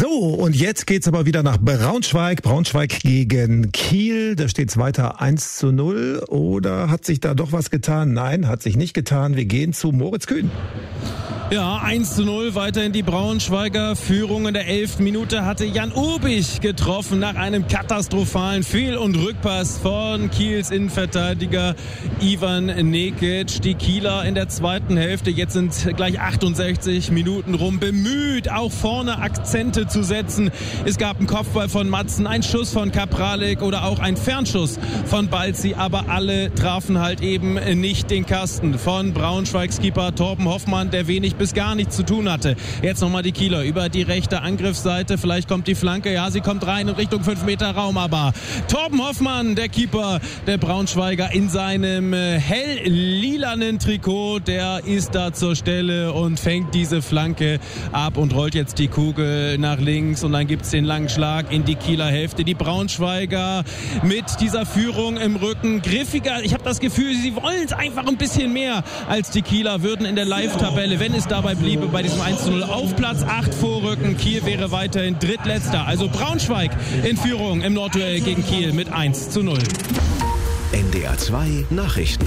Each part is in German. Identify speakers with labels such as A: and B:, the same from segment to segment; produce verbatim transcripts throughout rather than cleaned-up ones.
A: So, und jetzt geht's aber wieder nach Braunschweig. Braunschweig gegen Kiel. Da steht's weiter eins zu null. Oder hat sich da doch was getan? Nein, hat sich nicht getan. Wir gehen zu Moritz Kühn.
B: Ja, eins zu null, weiterhin die Braunschweiger Führung. In der elften Minute hatte Jan Ubich getroffen nach einem katastrophalen Fehl- und Rückpass von Kiels Innenverteidiger Ivan Nekic. Die Kieler in der zweiten Hälfte, jetzt sind gleich achtundsechzig Minuten rum, bemüht, auch vorne Akzente zu setzen. Es gab einen Kopfball von Matzen, einen Schuss von Kapralik oder auch einen Fernschuss von Balzi, aber alle trafen halt eben nicht den Kasten. Von Braunschweigs Keeper Torben Hoffmann, der wenig bis gar nichts zu tun hatte. Jetzt nochmal die Kieler über die rechte Angriffsseite. Vielleicht kommt die Flanke. Ja, sie kommt rein in Richtung fünf Meter Raum. Aber Torben Hoffmann, der Keeper der Braunschweiger in seinem hell-lilanen Trikot, der ist da zur Stelle und fängt diese Flanke ab und rollt jetzt die Kugel nach links. Und dann gibt's den langen Schlag in die Kieler Hälfte. Die Braunschweiger mit dieser Führung im Rücken griffiger. Ich habe das Gefühl, sie wollen es einfach ein bisschen mehr als die Kieler, würden in der Live-Tabelle, wenn es dabei bliebe, bei diesem eins zu null auf Platz acht vorrücken. Kiel wäre weiterhin drittletzter. Also Braunschweig in Führung im Nordduell gegen Kiel mit eins zu null.
C: N D R zwei Nachrichten.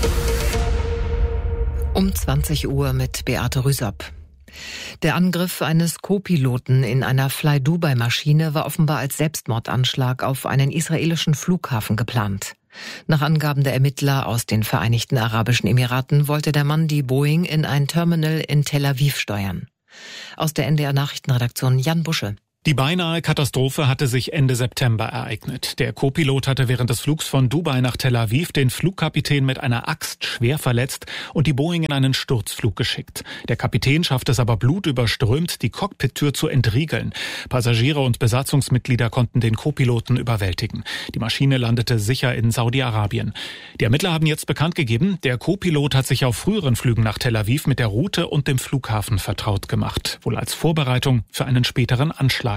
D: Um zwanzig Uhr mit Beate Rüsop. Der Angriff eines Co-Piloten in einer Fly-Dubai-Maschine war offenbar als Selbstmordanschlag auf einen israelischen Flughafen geplant. Nach Angaben der Ermittler aus den Vereinigten Arabischen Emiraten wollte der Mann die Boeing in ein Terminal in Tel Aviv steuern. Aus der N D R-Nachrichtenredaktion Jan Busche.
E: Die beinahe Katastrophe hatte sich Ende September ereignet. Der Co-Pilot hatte während des Flugs von Dubai nach Tel Aviv den Flugkapitän mit einer Axt schwer verletzt und die Boeing in einen Sturzflug geschickt. Der Kapitän schaffte es aber blutüberströmt, die Cockpittür zu entriegeln. Passagiere und Besatzungsmitglieder konnten den Co-Piloten überwältigen. Die Maschine landete sicher in Saudi-Arabien. Die Ermittler haben jetzt bekannt gegeben, der Co-Pilot hat sich auf früheren Flügen nach Tel Aviv mit der Route und dem Flughafen vertraut gemacht, wohl als Vorbereitung für einen späteren Anschlag.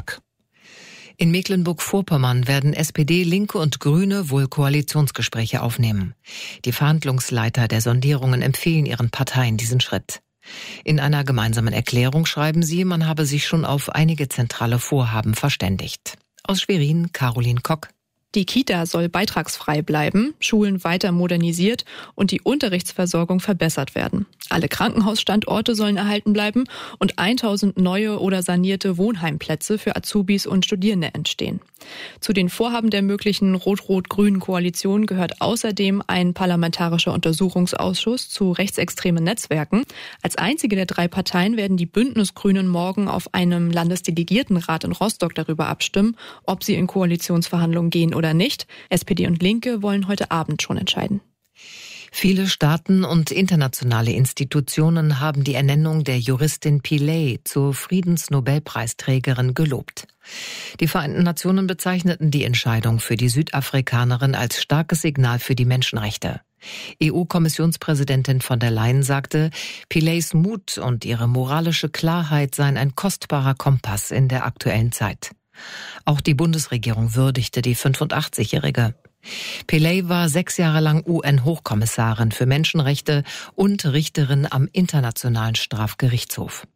D: In Mecklenburg-Vorpommern werden S P D, Linke und Grüne wohl Koalitionsgespräche aufnehmen. Die Verhandlungsleiter der Sondierungen empfehlen ihren Parteien diesen Schritt. In einer gemeinsamen Erklärung schreiben sie, man habe sich schon auf einige zentrale Vorhaben verständigt. Aus Schwerin, Caroline Kock.
F: Die Kita soll beitragsfrei bleiben, Schulen weiter modernisiert und die Unterrichtsversorgung verbessert werden. Alle Krankenhausstandorte sollen erhalten bleiben und tausend neue oder sanierte Wohnheimplätze für Azubis und Studierende entstehen. Zu den Vorhaben der möglichen rot-rot-grünen Koalition gehört außerdem ein parlamentarischer Untersuchungsausschuss zu rechtsextremen Netzwerken. Als einzige der drei Parteien werden die Bündnisgrünen morgen auf einem Landesdelegiertenrat in Rostock darüber abstimmen, ob sie in Koalitionsverhandlungen gehen oder nicht. S P D und Linke wollen heute Abend schon entscheiden.
D: Viele Staaten und internationale Institutionen haben die Ernennung der Juristin Pillay zur Friedensnobelpreisträgerin gelobt. Die Vereinten Nationen bezeichneten die Entscheidung für die Südafrikanerin als starkes Signal für die Menschenrechte. E U-Kommissionspräsidentin von der Leyen sagte, Pillays Mut und ihre moralische Klarheit seien ein kostbarer Kompass in der aktuellen Zeit. Auch die Bundesregierung würdigte die fünfundachtzig-Jährige. Pillay war sechs Jahre lang U N-Hochkommissarin für Menschenrechte und Richterin am Internationalen Strafgerichtshof.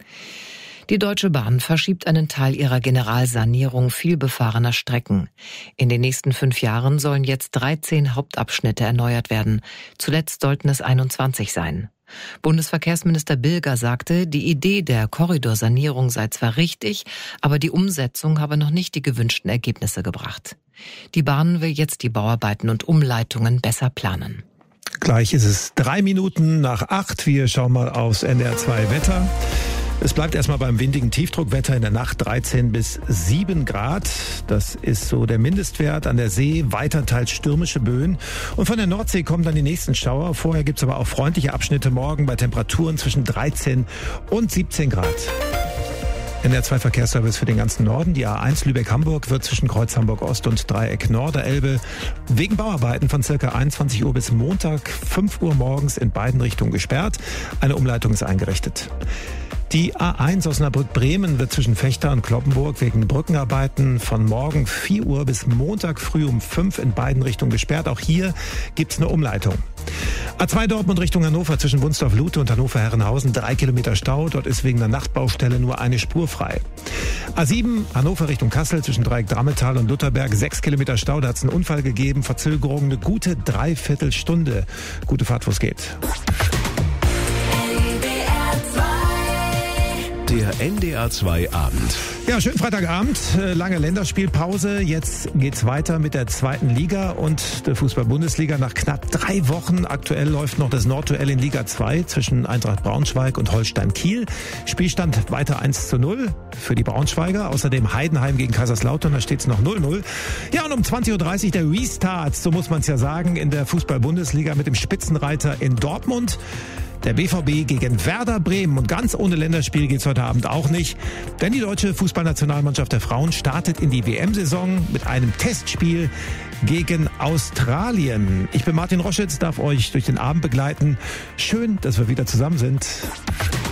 D: Die Deutsche Bahn verschiebt einen Teil ihrer Generalsanierung vielbefahrener Strecken. In den nächsten fünf Jahren sollen jetzt dreizehn Hauptabschnitte erneuert werden. Zuletzt sollten es einundzwanzig sein. Bundesverkehrsminister Bilger sagte, die Idee der Korridorsanierung sei zwar richtig, aber die Umsetzung habe noch nicht die gewünschten Ergebnisse gebracht. Die Bahn will jetzt die Bauarbeiten und Umleitungen besser planen.
A: Gleich ist es drei Minuten nach acht. Wir schauen mal aufs N D R zwei Wetter. Es bleibt erstmal beim windigen Tiefdruckwetter in der Nacht dreizehn bis sieben Grad. Das ist so der Mindestwert. An der See weiter teils stürmische Böen. Und von der Nordsee kommen dann die nächsten Schauer. Vorher gibt's aber auch freundliche Abschnitte morgen bei Temperaturen zwischen dreizehn und siebzehn Grad. N D R zwei Verkehrsservice für den ganzen Norden. Die A eins Lübeck-Hamburg wird zwischen Kreuz Hamburg-Ost und Dreieck Norderelbe wegen Bauarbeiten von circa einundzwanzig Uhr bis Montag fünf Uhr morgens in beiden Richtungen gesperrt. Eine Umleitung ist eingerichtet. Die A eins Osnabrück-Bremen wird zwischen Vechta und Cloppenburg wegen Brückenarbeiten von morgen vier Uhr bis Montag früh um fünf in beiden Richtungen gesperrt. Auch hier gibt's eine Umleitung. A zwei Dortmund Richtung Hannover zwischen Wunsdorf-Lute und Hannover-Herrenhausen drei Kilometer Stau. Dort ist wegen der Nachtbaustelle nur eine Spur frei. A sieben, Hannover Richtung Kassel zwischen Dreieck Drammetal und Lutherberg. Sechs Kilometer Stau, da hat es einen Unfall gegeben. Verzögerung eine gute Dreiviertelstunde. Gute Fahrt, wo es geht.
C: Der N D R zwei Abend.
A: Ja, schönen Freitagabend. Lange Länderspielpause. Jetzt geht's weiter mit der zweiten Liga und der Fußball-Bundesliga nach knapp drei Wochen. Aktuell läuft noch das Nordduell in Liga zwei zwischen Eintracht Braunschweig und Holstein Kiel. Spielstand weiter eins zu null für die Braunschweiger. Außerdem Heidenheim gegen Kaiserslautern, da steht's noch null null. Ja, und um zwanzig Uhr dreißig der Restart, so muss man es ja sagen, in der Fußball-Bundesliga mit dem Spitzenreiter in Dortmund. Der B V B gegen Werder Bremen. Und ganz ohne Länderspiel geht's heute Abend auch nicht. Denn die deutsche Fußballnationalmannschaft der Frauen startet in die W M-Saison mit einem Testspiel gegen Australien. Ich bin Martin Roschitz, darf euch durch den Abend begleiten. Schön, dass wir wieder zusammen sind.